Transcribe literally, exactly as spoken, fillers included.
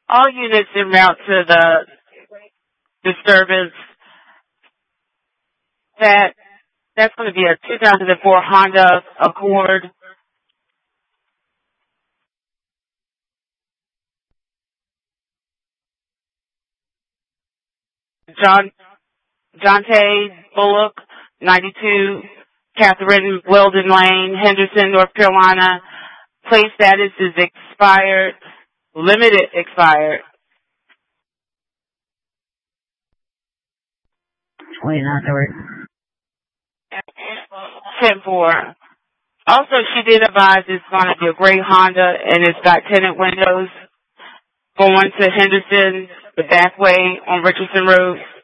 All units en route to the disturbance. That that's going to be a two thousand four Honda Accord. John Jonte Bullock, ninety-two Catherine Weldon Lane, Henderson, North Carolina. Plate status is expired. Limited expired. Wait, not the word. ten four. Also, she did advise it's going to be a gray Honda, and it's got tinted windows going to Henderson, the back way on Richardson Road.